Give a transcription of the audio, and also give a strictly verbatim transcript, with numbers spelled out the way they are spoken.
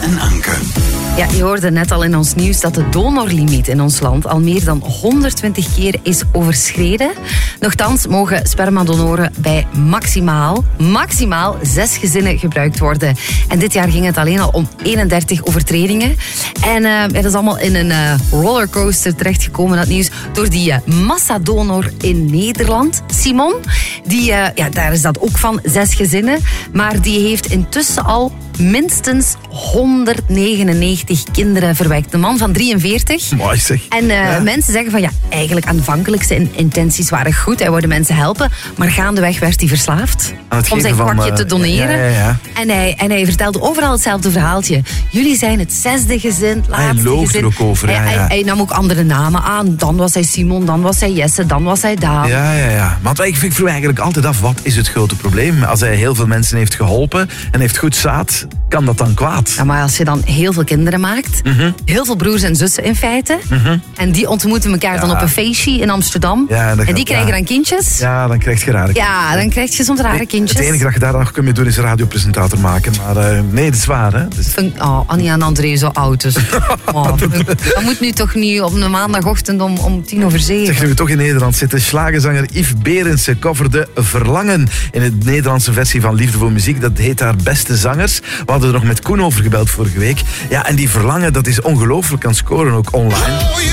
en Anke. Ja, je hoorde net al in ons nieuws dat de donorlimiet in ons land al meer dan honderdtwintig keer is overschreden. Nochtans mogen spermadonoren bij maximaal, maximaal zes gezinnen gebruikt worden. En dit jaar ging het alleen al om eenendertig overtredingen. En uh, het is allemaal in een uh, rollercoaster terechtgekomen, dat nieuws, door die uh, massadonor in Nederland, Simon. Die, uh, ja, daar is dat ook van, zes gezinnen. Maar die heeft intussen al minstens honderdnegenennegentig kinderen verwekt. Een man van drieënveertig. Mooi zeg. En uh, ja. mensen zeggen van ja, eigenlijk aanvankelijk zijn intenties waren goed. Hij wilde mensen helpen, maar gaandeweg werd hij verslaafd. Om zijn kwakje uh, te doneren. Ja, ja, ja. En, hij, en hij vertelde overal hetzelfde verhaaltje. Jullie zijn het zesde gezin, het laatste hij loog gezin. Er ook over. Hij, ja, ja. Hij, hij nam ook andere namen aan. Dan was hij Simon, dan was hij Jesse, dan was hij Daan. Ja, ja, ja. Maar ik vroeg eigenlijk altijd af, wat is het grote probleem? Als hij heel veel mensen heeft geholpen en heeft goed zaad, kan dat dan kwaad? Ja, maar als je dan heel veel kinderen maakt, mm-hmm. heel veel broers en zussen in feite, mm-hmm. en die ontmoeten elkaar ja. dan op een feestje in Amsterdam, ja, en, en die gaat, krijgen ja. dan kindjes. Ja, dan krijg je rare kindjes. Ja, dan krijg je soms rare kindjes. Het enige dat je daar nog kunt mee doen is een radiopresentator maken, maar uh, nee, dat is waar, hè. Dus... Oh, Annie en André, zo oud dus. Oh, dat moet nu toch niet op een maandagochtend om, om tien over zeven. Zeg, nu we toch in Nederland zitten, schlagerzanger Yves Berendsen coverde Verlangen in de Nederlandse versie van Liefde voor Muziek. Dat heet haar Beste Zangers. We hadden er nog met Koen over gebeld vorige week. Ja, en die Verlangen, dat is ongelooflijk aan scoren ook online.